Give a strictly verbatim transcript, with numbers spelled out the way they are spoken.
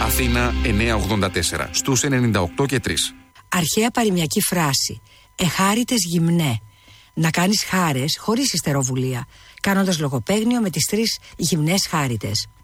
Αθήνα εννιακόσια ογδόντα τέσσερα, στους ενενήντα οκτώ και τρία. Αρχαία παροιμιακή φράση. Εχάριτες γυμνέ. Να κάνεις χάρες χωρίς ιστεροβουλία, κάνοντας λογοπαίγνιο με τις τρεις γυμνές χάριτες.